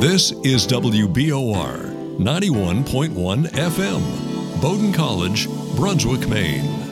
This is WBOR 91.1 FM, Bowdoin College, Brunswick, Maine.